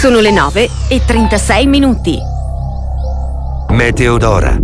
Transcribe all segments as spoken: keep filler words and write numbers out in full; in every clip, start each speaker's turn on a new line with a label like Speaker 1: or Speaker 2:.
Speaker 1: Sono le nove e trentasei minuti.
Speaker 2: Meteodora.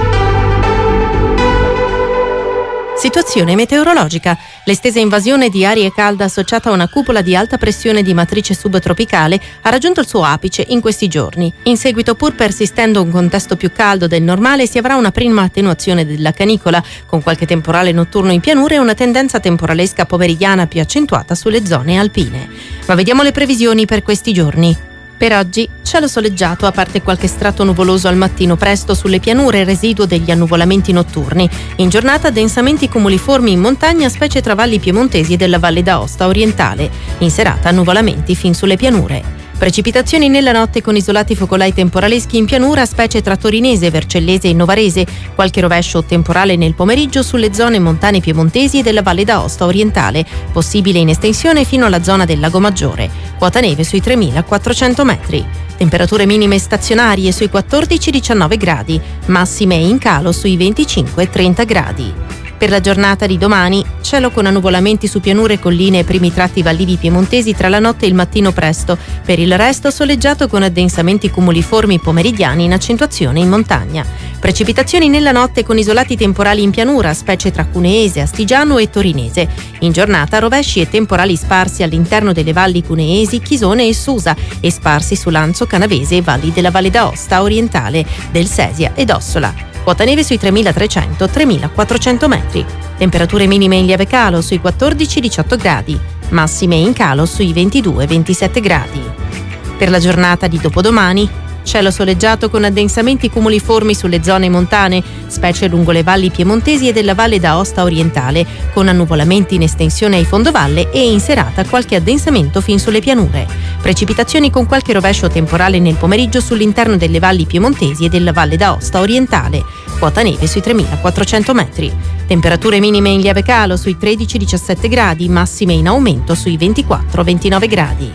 Speaker 3: Situazione meteorologica. L'estesa invasione di aria calda associata a una cupola di alta pressione di matrice subtropicale ha raggiunto il suo apice in questi giorni. In seguito, pur persistendo un contesto più caldo del normale, si avrà una prima attenuazione della canicola, con qualche temporale notturno in pianura e una tendenza temporalesca pomeridiana più accentuata sulle zone alpine. Ma vediamo le previsioni per questi giorni. Per oggi, cielo soleggiato a parte qualche strato nuvoloso al mattino presto sulle pianure, residuo degli annuvolamenti notturni. In giornata densamenti cumuliformi in montagna, specie tra valli piemontesi e della Valle d'Aosta orientale. In serata annuvolamenti fin sulle pianure. Precipitazioni nella notte con isolati focolai temporaleschi in pianura, specie tra Torinese, Vercellese e Novarese. Qualche rovescio temporale nel pomeriggio sulle zone montane piemontesi e della Valle d'Aosta orientale, possibile in estensione fino alla zona del Lago Maggiore. Quota neve sui tremilaquattrocento metri. Temperature minime stazionarie sui quattordici diciannove gradi, massime in calo sui venticinque trenta gradi. Per la giornata di domani, cielo con annuvolamenti su pianure e colline e primi tratti vallivi piemontesi tra la notte e il mattino presto. Per il resto soleggiato con addensamenti cumuliformi pomeridiani in accentuazione in montagna. Precipitazioni nella notte con isolati temporali in pianura, specie tra Cuneese, Astigiano e Torinese. In giornata rovesci e temporali sparsi all'interno delle valli cuneesi, Chisone e Susa e sparsi su Lanzo, Canavese e valli della Valle d'Aosta orientale, del Sesia ed Ossola. Quota neve sui tremilatrecento tremilaquattrocento metri. Temperature minime in lieve calo sui quattordici diciotto gradi, massime in calo sui ventidue ventisette gradi. Per la giornata di dopodomani, cielo soleggiato con addensamenti cumuliformi sulle zone montane, specie lungo le valli piemontesi e della Valle d'Aosta orientale, con annuvolamenti in estensione ai fondovalle e in serata qualche addensamento fin sulle pianure. Precipitazioni con qualche rovescio temporale nel pomeriggio sull'interno delle valli piemontesi e della Valle d'Aosta orientale. Quota neve sui tremilaquattrocento metri. Temperature minime in lieve calo sui tredici diciassette gradi, massime in aumento sui ventiquattro ventinove gradi.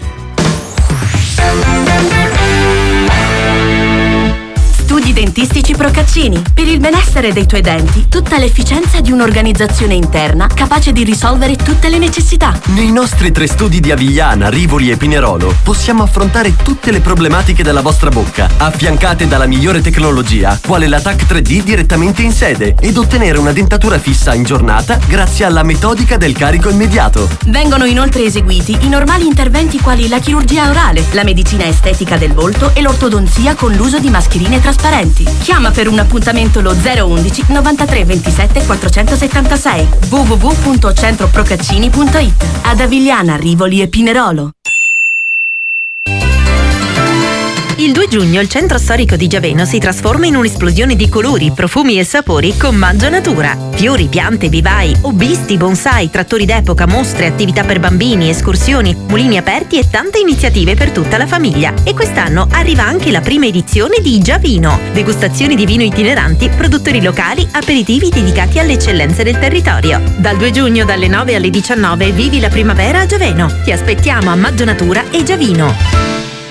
Speaker 4: Studi dentistici Procaccini. Per il benessere dei tuoi denti, tutta l'efficienza di un'organizzazione interna capace di risolvere tutte le necessità.
Speaker 5: Nei nostri tre studi di Avigliana, Rivoli e Pinerolo possiamo affrontare tutte le problematiche della vostra bocca, affiancate dalla migliore tecnologia, quale la T A C tre D direttamente in sede, ed ottenere una dentatura fissa in giornata grazie alla metodica del carico immediato.
Speaker 4: Vengono inoltre eseguiti i normali interventi quali la chirurgia orale, la medicina estetica del volto e l'ortodonzia con l'uso di mascherine trasparenti. Chiama per un appuntamento lo zero undici novantatré ventisette quattrocentosettantasei w w w punto centroprocaccini punto i t. Ad Avigliana, Rivoli e Pinerolo.
Speaker 3: Il due giugno il centro storico di Giaveno si trasforma in un'esplosione di colori, profumi e sapori con Maggio Natura. Fiori, piante, vivai, hobbisti, bonsai, trattori d'epoca, mostre, attività per bambini, escursioni, mulini aperti e tante iniziative per tutta la famiglia. E quest'anno arriva anche la prima edizione di Giavino. Degustazioni di vino itineranti, produttori locali, aperitivi dedicati alle eccellenze del territorio. Dal due giugno dalle nove alle diciannove vivi la primavera a Giaveno. Ti aspettiamo a Maggio Natura e Giavino.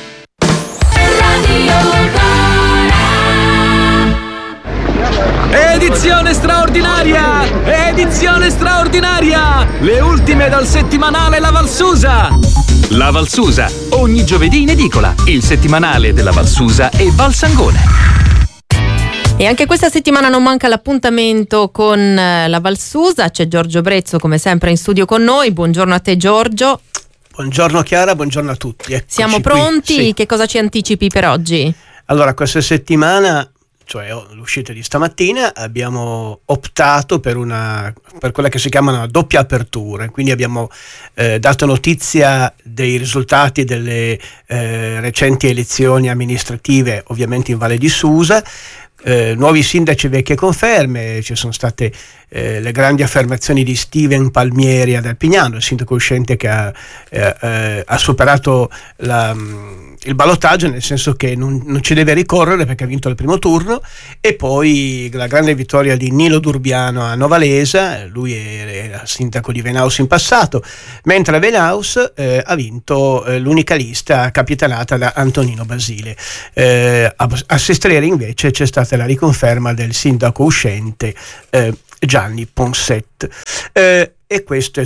Speaker 6: Edizione straordinaria! Edizione straordinaria! Le ultime dal settimanale La Valsusa! La Valsusa, ogni giovedì in edicola, il settimanale della Valsusa e Valsangone.
Speaker 3: E anche questa settimana non manca l'appuntamento con la Valsusa, c'è Giorgio Brezzo come sempre in studio con noi. Buongiorno a te Giorgio.
Speaker 7: Buongiorno Chiara, buongiorno a tutti. Eccoci
Speaker 3: Siamo pronti?
Speaker 7: Qui, sì.
Speaker 3: Che cosa ci anticipi per oggi?
Speaker 7: Allora, questa settimana, cioè l'uscita di stamattina, abbiamo optato per una per quella che si chiama una doppia apertura, quindi abbiamo eh, dato notizia dei risultati delle eh, recenti elezioni amministrative, ovviamente in Valle di Susa. Eh, nuovi sindaci, vecchie conferme. Ci sono state eh, le grandi affermazioni di Steven Palmieri ad Alpignano, il sindaco uscente che ha, eh, eh, ha superato la, il ballottaggio, nel senso che non, non ci deve ricorrere perché ha vinto il primo turno, e poi la grande vittoria di Nilo Durbiano a Novalesa, lui era sindaco di Venaus in passato, mentre a Venaus eh, ha vinto eh, l'unica lista capitanata da Antonino Basile. Eh, a, a Sestriere invece c'è stata la riconferma del sindaco uscente eh, Gianni Ponset. Eh, e questo è tutto.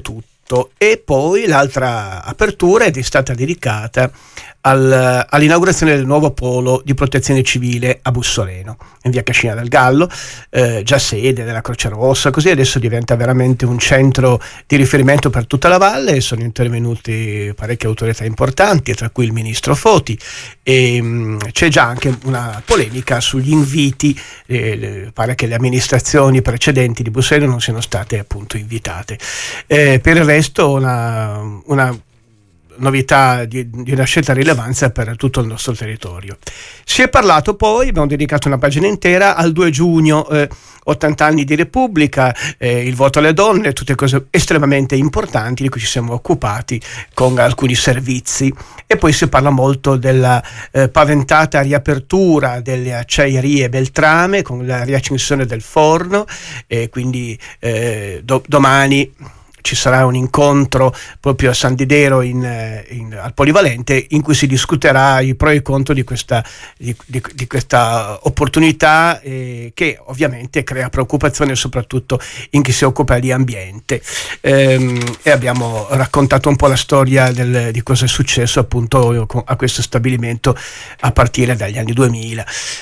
Speaker 7: otto, e poi l'altra apertura è stata dedicata al, all'inaugurazione del nuovo polo di protezione civile a Bussoleno, in via Cascina del Gallo, eh, già sede della Croce Rossa, così adesso diventa veramente un centro di riferimento per tutta la valle. Sono intervenuti parecchie autorità importanti, tra cui il ministro Foti, e mh, c'è già anche una polemica sugli inviti, eh, pare che le amministrazioni precedenti di Bussoleno non siano state appunto invitate. Eh, per il resto una, una novità di, di una scelta di rilevanza per tutto il nostro territorio. Si è parlato poi, abbiamo dedicato una pagina intera al due giugno, eh, ottanta anni di Repubblica, eh, il voto alle donne, tutte cose estremamente importanti di cui ci siamo occupati con alcuni servizi. E poi si parla molto della eh, paventata riapertura delle acciaierie Beltrame con la riaccensione del forno, e quindi eh, do, domani ci sarà un incontro proprio a San Didero in, in, al Polivalente, in cui si discuterà i pro e i contro di questa, di, di, di questa opportunità, eh, che ovviamente crea preoccupazione soprattutto in chi si occupa di ambiente. Ehm, e abbiamo raccontato un po' la storia del, di cosa è successo appunto a questo stabilimento a partire dagli anni duemila.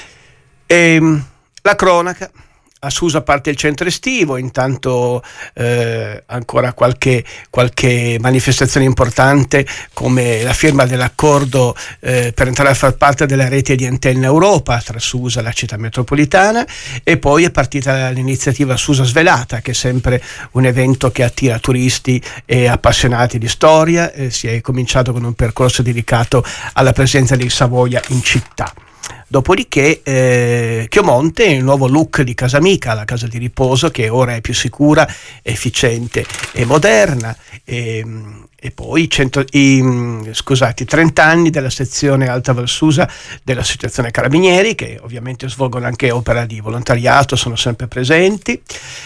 Speaker 7: Ehm, la cronaca. A Susa parte il centro estivo, intanto eh, ancora qualche, qualche manifestazione importante, come la firma dell'accordo eh, per entrare a far parte della rete di antenne Europa tra Susa e la città metropolitana, e poi è partita l'iniziativa Susa Svelata, che è sempre un evento che attira turisti e appassionati di storia. Eh, si è cominciato con un percorso dedicato alla presenza di Savoia in città. Dopodiché eh, Chiomonte, il nuovo look di Casa Amica, la casa di riposo che ora è più sicura, efficiente e moderna, e, e poi cento, i, scusate, trenta anni della sezione Alta Valsusa dell'Associazione Carabinieri, che ovviamente svolgono anche opera di volontariato, sono sempre presenti.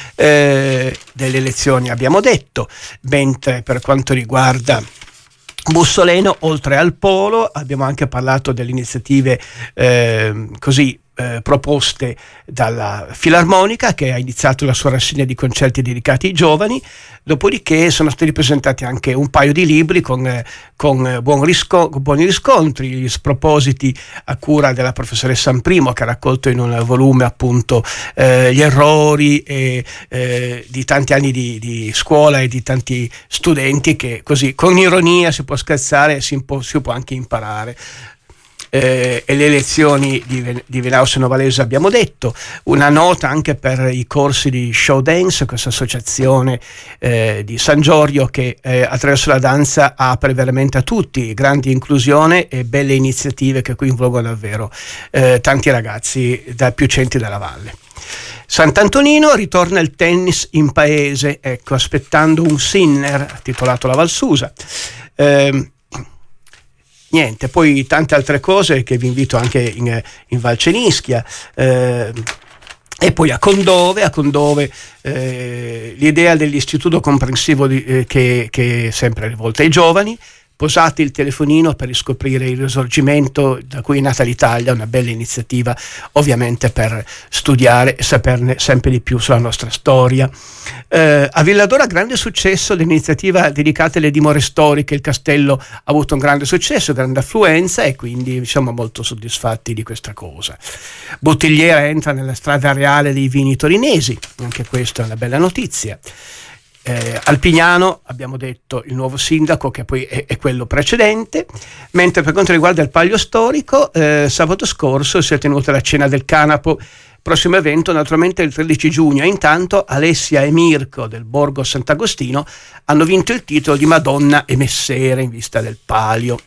Speaker 7: Eh, delle elezioni abbiamo detto, mentre per quanto riguarda Bussoleno, oltre al polo, abbiamo anche parlato delle iniziative eh, così eh, proposte dalla Filarmonica, che ha iniziato la sua rassegna di concerti dedicati ai giovani. Dopodiché sono stati presentati anche un paio di libri con, eh, con buon risco- buoni riscontri, gli spropositi a cura della professoressa Amprimo, che ha raccolto in un volume appunto eh, gli errori e, eh, di tanti anni di, di scuola e di tanti studenti, che così con ironia si può scherzare e si può, si può anche imparare. Eh, e le elezioni di, di Venaus e Novalese abbiamo detto. Una nota anche per i corsi di show dance, questa associazione eh, di San Giorgio che eh, attraverso la danza apre veramente a tutti, grande inclusione e belle iniziative che coinvolgono davvero eh, tanti ragazzi da più centri della valle. Sant'Antonino, ritorna il tennis in paese, ecco, aspettando un Sinner titolato La Valsusa. Eh, Niente, poi tante altre cose che vi invito anche in, in Val Cenischia, eh, e poi a Condove, a Condove eh, l'idea dell'istituto comprensivo di, eh, che, che è sempre rivolta ai giovani. Posate il telefonino per riscoprire il risorgimento da cui è nata l'Italia, una bella iniziativa ovviamente per studiare e saperne sempre di più sulla nostra storia. Eh, a Villadora grande successo l'iniziativa dedicata alle dimore storiche, il castello ha avuto un grande successo, grande affluenza, e quindi siamo molto soddisfatti di questa cosa. Bottigliera entra nella strada reale dei vini torinesi, anche questa è una bella notizia. Eh, Alpignano abbiamo detto il nuovo sindaco, che poi è, è quello precedente. Mentre per quanto riguarda il Palio Storico, eh, sabato scorso si è tenuta la cena del Canapo, prossimo evento naturalmente il tredici giugno, e intanto Alessia e Mirko del Borgo Sant'Agostino hanno vinto il titolo di Madonna e Messere in vista del Palio.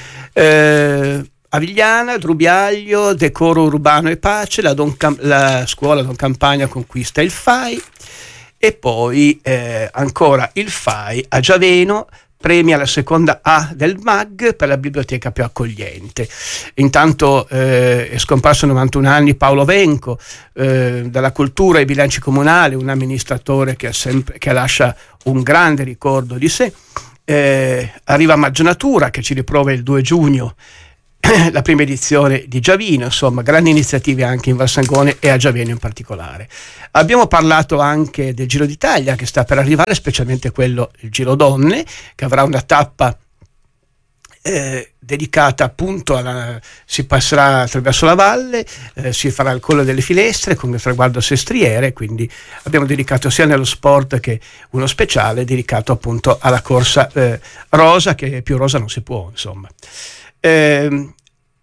Speaker 7: eh, Avigliana, Drubiaglio, decoro urbano e pace, la, Don Cam- la scuola Don Campagna conquista il F A I. E poi eh, ancora il F A I a Giaveno premia la seconda A del M A G per la biblioteca più accogliente. Intanto eh, è scomparso a novantuno anni Paolo Venco, eh, dalla cultura e bilanci comunali, un amministratore che, ha sempre, che lascia un grande ricordo di sé. Eh, arriva Maggio Natura, che ci riprova il due giugno, la prima edizione di Giavino, insomma grandi iniziative anche in Valsangone e a Giaveno in particolare. Abbiamo parlato anche del Giro d'Italia che sta per arrivare, specialmente quello, il Giro Donne, che avrà una tappa Eh, dedicata appunto alla, si passerà attraverso la valle, eh, si farà il Colle delle Finestre con il traguardo Sestriere, quindi abbiamo dedicato sia nello sport che uno speciale dedicato appunto alla corsa eh, rosa, che più rosa non si può, insomma. Eh,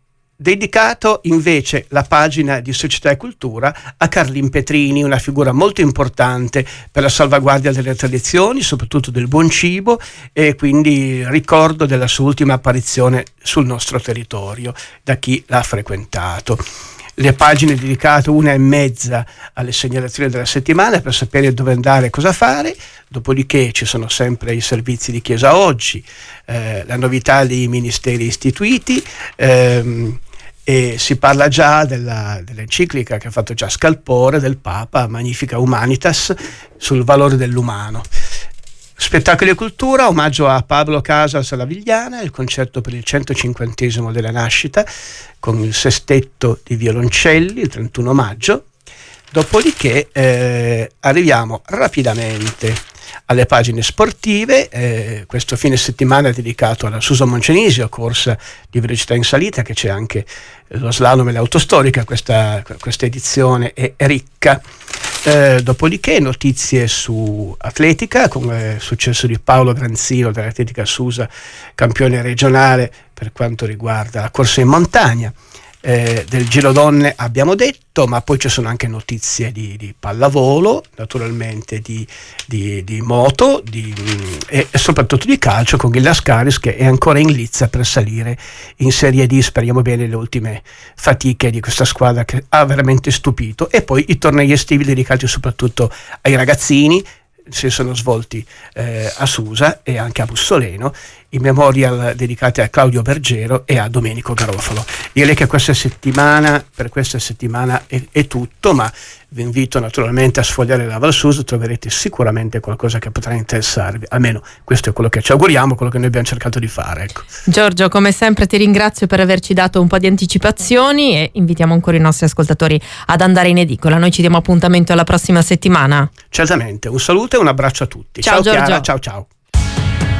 Speaker 7: dedicato invece la pagina di Società e Cultura a Carlin Petrini, una figura molto importante per la salvaguardia delle tradizioni, soprattutto del buon cibo, e quindi ricordo della sua ultima apparizione sul nostro territorio da chi l'ha frequentato. Le pagine dedicate una e mezza alle segnalazioni della settimana per sapere dove andare e cosa fare, dopodiché ci sono sempre i servizi di Chiesa Oggi, eh, la novità dei ministeri istituiti, ehm, e si parla già della, dell'enciclica che ha fatto già scalpore del Papa, Magnifica Humanitas, sul valore dell'umano. Spettacoli e cultura, omaggio a Pablo Casas alla Vigliana, il concerto per il centocinquantesimo della nascita con il sestetto di violoncelli il trentuno maggio. Dopodiché eh, arriviamo rapidamente alle pagine sportive. Eh, questo fine settimana è dedicato alla Suso Moncenisio, corsa di velocità in salita, che c'è anche lo slalom e l'autostorica. Questa, questa edizione è ricca. Eh, dopodiché notizie su atletica, con il successo di Paolo Granzino dell'Atletica Susa, campione regionale per quanto riguarda la corsa in montagna. Eh, del Giro Donne abbiamo detto, ma poi ci sono anche notizie di, di pallavolo, naturalmente di, di, di moto di, e, e soprattutto di calcio, con il Lascaris che è ancora in lizza per salire in Serie D. Speriamo bene le ultime fatiche di questa squadra che ha veramente stupito. E poi i tornei estivi dedicati soprattutto ai ragazzini. Si sono svolti eh, a Susa e anche a Bussoleno, i memorial dedicati a Claudio Bergero e a Domenico Garofalo. Direi che questa settimana, per questa settimana è, è tutto, ma vi invito naturalmente a sfogliare la Val Susa, troverete sicuramente qualcosa che potrà interessarvi, almeno questo è quello che ci auguriamo, quello che noi abbiamo cercato di fare. Ecco.
Speaker 3: Giorgio, come sempre ti ringrazio per averci dato un po' di anticipazioni e invitiamo ancora i nostri ascoltatori ad andare in edicola. Noi ci diamo appuntamento alla prossima settimana.
Speaker 7: Certamente, un saluto e un abbraccio a tutti.
Speaker 3: Ciao,
Speaker 7: ciao Chiara,
Speaker 3: Giorgio.
Speaker 7: ciao ciao.